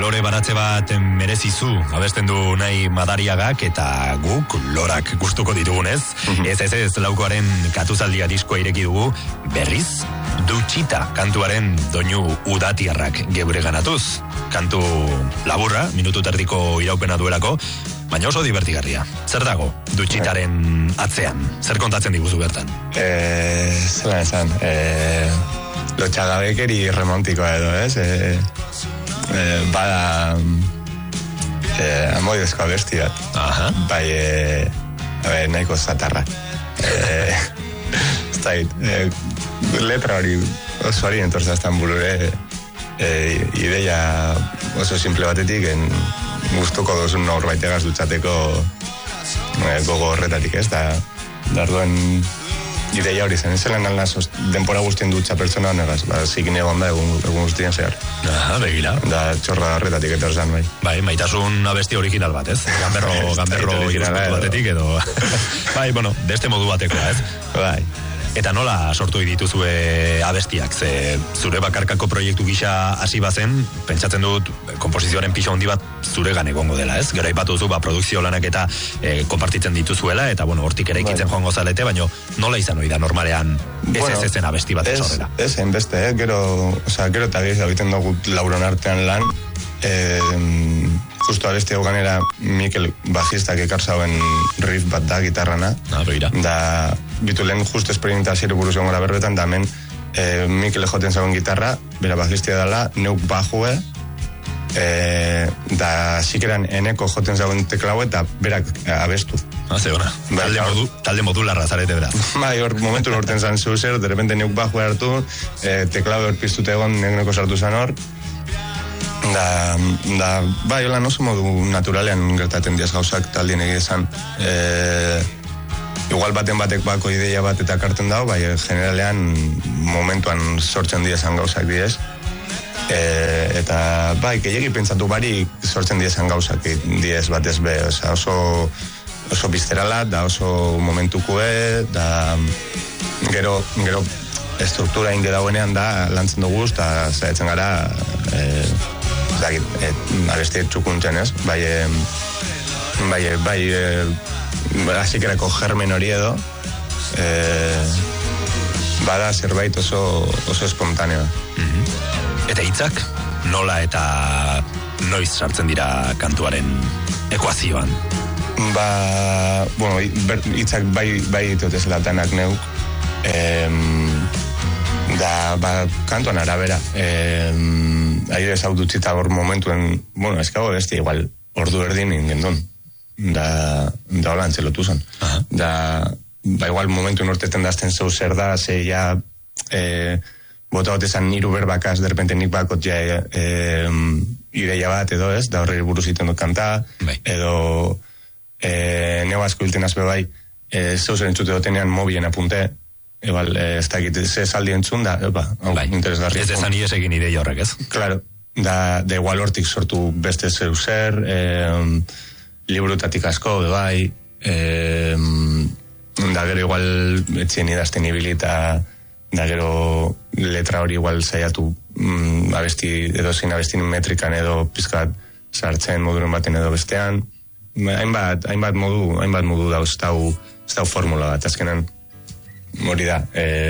kolore baratze bat merezizu, abesten du nahi Madariagak eta guk lorak gustuko ditugunez. Ez, laukoaren katuzaldia diskoa ireki dugu, berriz, Dutxita kantuaren doinu udatiarrak geure ganatuz. Kantu laburra, minutu terdiko iraupena duelako, baina oso divertigarria. Zer dago Dutxitaren atzean? Zer kontatzen diguzu bertan? Zelan esan, lotxagabekeri romantikoa edo, ez? Bada amoidezko abesti bat. Bai, nahiko zatarra. Ez da, letra hori oso hori entorzaztan burure, ideia oso simple batetik, gustuko dozun norbaitegaz dutxateko gogo horretatik, ez da, darduen ideia hori zen, zelan alnaz denpora guztien dutxa pertsona honegaz, zikin egon da egun guztien zehar. Begira. Da txorra horretatik etorzan, bai. Bai, maitasun abesti original bat, ez? Gamberro ikuspuntu batetik edo... Bai, bueno, beste modu batekoa, ez? Bai. Eta nola sortu dituzue abestiak? Ze zure bakarkako proiektu gisa hasi bazen, pentsatzen dut konposizioaren pixa handi bat zuregan egongo dela, ez? Gero aipatu duzu, produkzio lanak eta konpartitzen dituzuela, eta bueno, hortik ere ikitzen joango zalete, baina nola izan hori da normalean ez abesti bat zorrela? Ez, enbeste, gero eta gehiago egiten dugu lauron artean lan, justo abesti hau ganera Mikel bajistak ekarzauen riff bat da gitarrana. Da, bitu lehen justo esperimentazio buruz egon gara berbetan, da hemen Mikel joten zauen gitarra, bera bajistia dela, neuk bajue, da sikeran eneko joten zauen teklaue eta berak abestu. Zegona, talde modularra zarete beraz. Bai, momentu norten zan zuzer, de repente neuk bajue hartu, teklaue hor piztute egon, neko sartu zan hor, da, bai, hola, oso modu naturalean gertaten diaz gauzak taldien egizan. Igual baten batek bako ideia bat eta karten dago, bai, generalean momentuan sortzen diezan gauzak diez. Eta, bai, gehiagi pentsatu bari sortzen diezan gauzak diez batez be, oso bizterala, da oso momentukue, da gero estruktura inge dagoenean da lantzen dugu, eta zaitzen gara abesti txukuntzen, ez? Bai, asikerako germen hori edo, bada zerbait oso espontanea. Eta hitzak nola eta noiz sartzen dira kantuaren ekuazioan? Bueno, hitzak bai ditut ez latanak neuk, kantuan arabera, aire hau dutxita hor momentuen, bueno, eskago besti igual ordu erdin ingendon, da hola antzelotu zen. Igual momentuen ortetzen dazten zeu zer da, ze ja bota gotezan niru berbakaz, derrepente nik bakot ja ideia bat edo ez, da horre buruz iten dut kanta, edo neo asko hilten azbe bai, zeu zer entzute dotenean mobien apunte, igual, ez da egite, ze saldi entzun da, interesgarri. Ez dezan ies egin ideia horrek, ez? Claro, da igual hortik sortu beste zeu zer, liburutatik asko, bai, da gero igual etxien idazten ibilita, da gero letra hori igual zaiatu abesti, edo zin abestin metrikan edo pizkat sartzen moduren baten edo bestean, hainbat modu da, ez dau formula bat, azkenan hori da,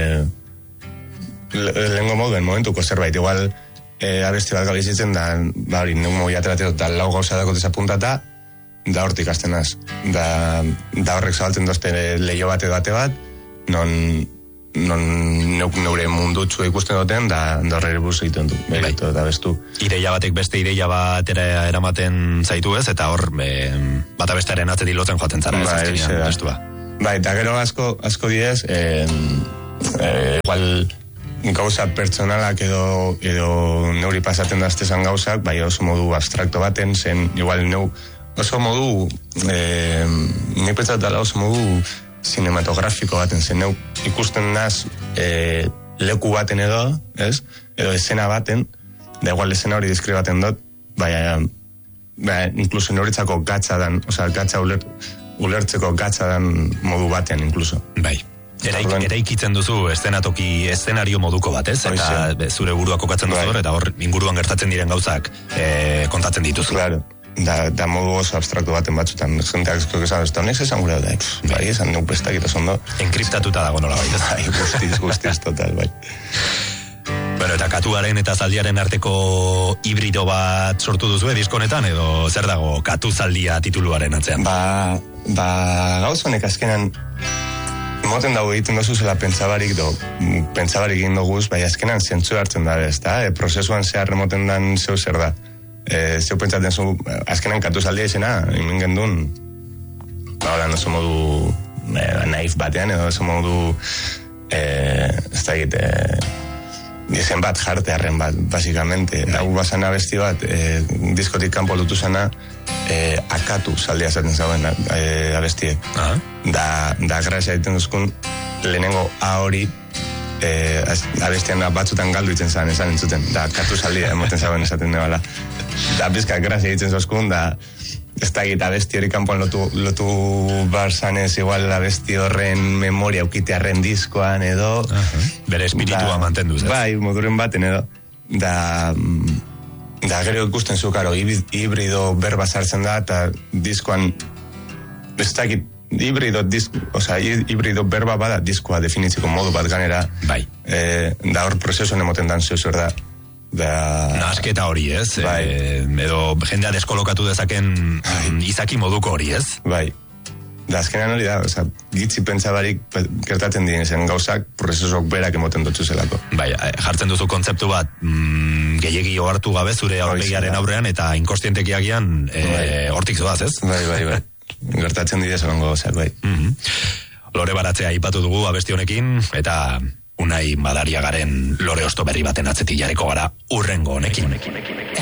lehenko moduen momentuko zerbait, igual abesti bat gabizitzen da, hori, neun moi ateratzen da lau gauza dako desapuntata, da hortik aztenaz, da horrek zabaltzen dozte lehio bat edo bate bat, non neure mundutxu ikusten duten, da horre buruz egiten du, eta bestu. Ideia batek beste ideia bat eramaten zaitu ez, eta hor bata bestearen atzetik lotzen joaten zara ez azkenean bestua. Bai, eta gero asko diez, igual gauza pertsonalak edo neuri pasaten daztezan gauzak, bai oso modu abstrakto baten, zen igual oso modu, nik pentsatala oso modu cinematografiko baten, zen ikusten naz leku baten edo, ez? Edo esena baten, da igual esena hori deskribaten dut, baina inkluso neuritzako gatza dan, gatza ulertzeko gatza dan modu batean inkluso. Bai. Eraikitzen duzu eszenario moduko bat, ez? Eta zure burua kokatzen duzu eta hor inguruan gertatzen diren gauzak kontatzen dituzu. Claro. Da modu oso abstraktu baten batzutan, jenteak esan ez da, honek esan gure da, bai, esan neu prestak eta zondo. Enkriptatuta dago nola baita. Bai, guztiz total, bai. Bueno, eta katuaren eta zaldiaren arteko hibrido bat sortu duzu diskonetan, edo zer dago katuzaldia tituluaren atzean? Gauz honek azkenan, moten dago egiten dozu zela pentsabarik egin doguz, bai azkenan zentzu hartzen da, ez da, prozesuan zehar moten dan zeu zer da. Zeu pentsatzen zu, azkenan katuzaldia izena, imen gendun, oso modu naif batean, edo oso modu, ez da egite, izen bat, jartearren bat, basikamente. Hau basana besti bat, diskotik kanpo lutu zana, akatu zaldia zaten zauen abestiek. Da grazia egiten duzkun, lehenengo A hori, abestian batzutan galdu itzen zan, esan entzuten, da katu zaldia emoten zauen esaten nebala. Da bizka grazia egiten zozkun, da ez da egita abesti hori kanpoan lotu bar zanez, igual abesti horren memoria aukitearren diskoan edo. Bere espiritua mantenduz, ez? Bai, moduren baten edo. Da gero ikusten zu, karo, hibrido berba sartzen da, eta diskoan ez da egit hibrido berba bada diskoa definitzeko modu bat ganera. Bai. Da hor prozesuan emoten dan zuzur da. Nasketa hori, ez? Bai. Edo jendea deskolokatu dezaken izaki moduko hori, ez? Bai. Da azkenean hori da, gitzi pentsabarik gertatzen diren zen gauzak, prozesok berak emoten dutzu zelako. Bai, jartzen duzu kontzeptu bat gehiegi ohartu gabe zure aurpegiaren aurrean, eta inkostientekiagian hortik zoaz, ez? Bai. Gertatzen dira zelango gauzak, bai. Lore Baratzea aipatu dugu abesti honekin, eta Unai Madariagaren lore osto berri baten atzetik jarriko gara urrengo honekin.